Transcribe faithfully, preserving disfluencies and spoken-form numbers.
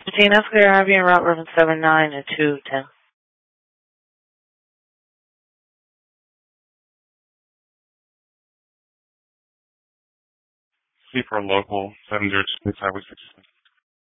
Gene Escalator, Harvey and route Reverend seven nine and two ten. C for local seven zero six Highway sixty-six.